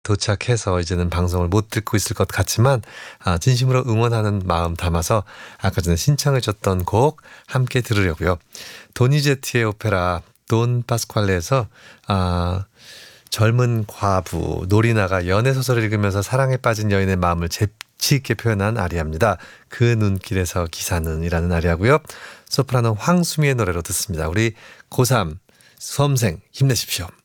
도착해서 이제는 방송을 못 듣고 있을 것 같지만 진심으로 응원하는 마음 담아서 아까 전에 신청해 줬던 곡 함께 들으려고요. 도니제티의 오페라 돈 파스퀄레에서 젊은 과부 노리나가 연애소설을 읽으면서 사랑에 빠진 여인의 마음을 재치 있게 표현한 아리아입니다. 그 눈길에서 기사는 이라는 아리아고요. 소프라노 황수미의 노래로 듣습니다. 우리 고3 수험생 힘내십시오.